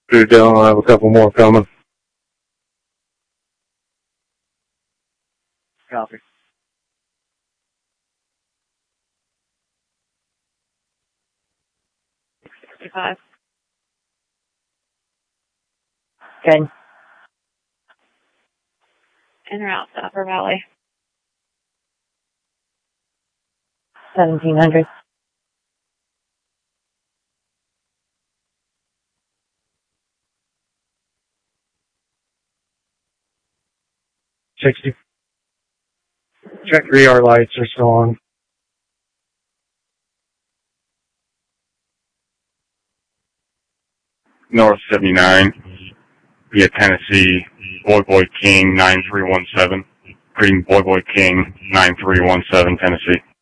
Dude, Dylan, I have a couple more coming. Copy. $65. Good. En route to Upper Valley. 1700. $60. Check rear lights are still on. North 79, via Tennessee, Boy King 9317. Greeting Boy King 9317, Tennessee.